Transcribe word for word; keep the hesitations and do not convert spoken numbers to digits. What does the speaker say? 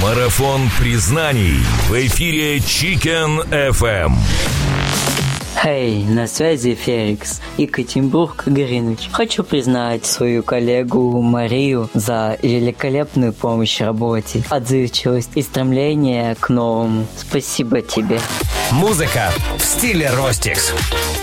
Марафон признаний в эфире Chicken эф эм. Эй, на связи Феликс, Екатеринбург, Гринвич. Хочу признать свою коллегу Марию за великолепную помощь в работе, отзывчивость и стремление к новому. Спасибо тебе. Музыка в стиле Ростикс.